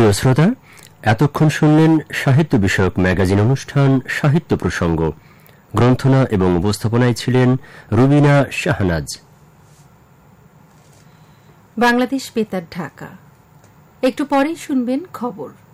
প্রিয় শ্রোতা, এতক্ষণ শুনলেন সাহিত্য বিষয়ক ম্যাগাজিন অনুষ্ঠান সাহিত্য প্রসঙ্গ। গ্রন্থনা এবং উপস্থাপনায় ছিলেন রুবিনা শাহনাজ। বাংলাদেশ বেতার, ঢাকা। একটু পরেই শুনবেন খবর।